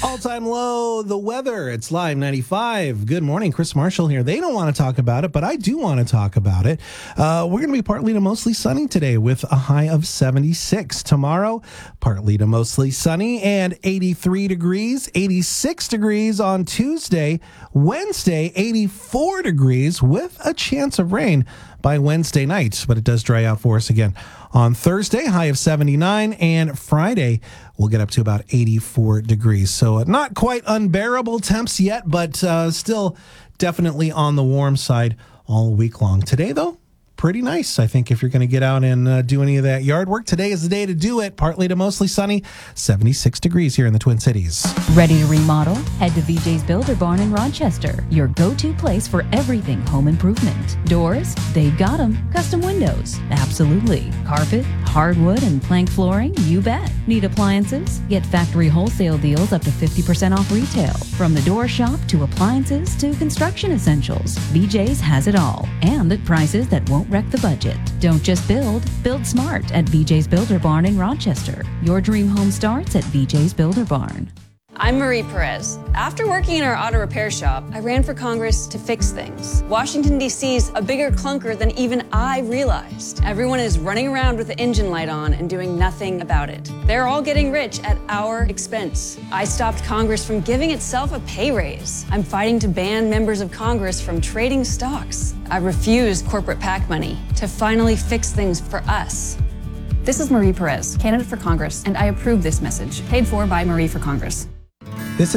All-time low, the weather. It's Live 95. Good morning. Chris Marshall here. They don't want to talk about it, but I do want to talk about it. We're going to be partly to mostly sunny today with a high of 76. Tomorrow, partly to mostly sunny and 83 degrees, 86 degrees on Tuesday. Wednesday, 84 degrees with a chance of rain by Wednesday night, but it does dry out for us again on Thursday, high of 79, and Friday we'll get up to about 84 degrees. So not quite unbearable temps yet, but still definitely on the warm side all week long. Today, though, pretty nice. I think if you're going to get out and do any of that yard work, today is the day to do it. Partly to mostly sunny, 76 degrees here in the Twin Cities. Ready to remodel? Head to VJ's Builder Barn in Rochester, your go-to place for everything home improvement. Doors? They've got them. Custom windows? Absolutely. Carpet, hardwood, and plank flooring? You bet. Need appliances? Get factory wholesale deals up to 50% off retail. From the door shop to appliances to construction essentials, VJ's has it all. And at prices that won't wreck the budget. Don't just build smart at VJ's Builder Barn in Rochester. Your dream home starts at VJ's Builder Barn. I'm Marie Perez. After working in our auto repair shop, I ran for Congress to fix things. Washington, D.C.'s a bigger clunker than even I realized. Everyone is running around with the engine light on and doing nothing about it. They're all getting rich at our expense. I stopped Congress from giving itself a pay raise. I'm fighting to ban members of Congress from trading stocks. I refuse corporate PAC money to finally fix things for us. This is Marie Perez, candidate for Congress, and I approve this message, paid for by Marie for Congress.